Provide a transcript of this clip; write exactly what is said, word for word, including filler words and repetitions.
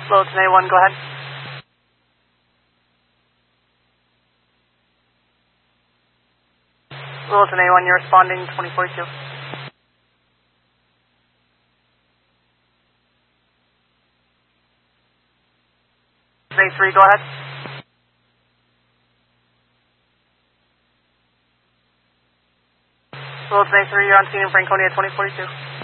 Littleton A one, go ahead. Littleton A one, you're responding twenty forty-two. A three, go ahead. Littleton A three, you're on scene in Franconia twenty forty-two.